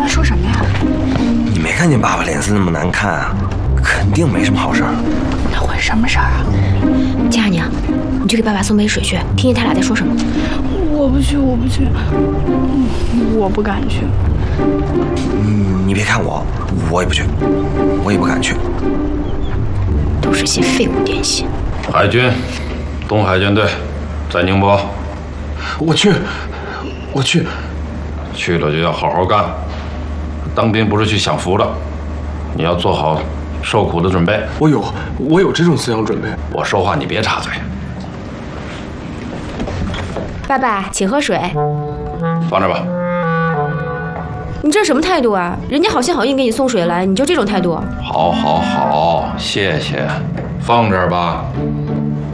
在说什么呀？ 你没看见爸爸脸色那么难看啊？肯定没什么好事儿。 那会什么事儿啊？ 佳娘，你去给爸爸送杯水去，听听他俩在说什么。 我不去，我不去，我不敢去。 你别看我，我也不去，我也不敢去。 都是些废物点心。 海军，东海舰队，在宁波。 我去，我去。 去了就要好好干。当兵不是去享福的，你要做好受苦的准备。 我有这种思想准备。 我说话你别插嘴。 爸爸，请喝水。 放这吧。 你这什么态度啊？人家好心好意给你送水来，你就这种态度？ 好，谢谢。放这儿吧。